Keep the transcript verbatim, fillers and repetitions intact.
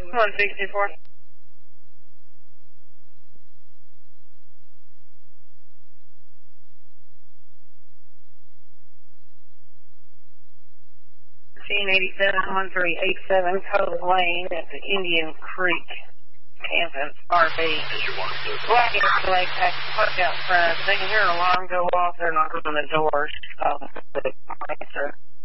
one sixty-four. eighty-seven one three eight seven Cove Lane at the Indian Creek Campus, R V. Black and Lake park out front. They can hear an alarm go off. They're knocking on the doors. Um, answer.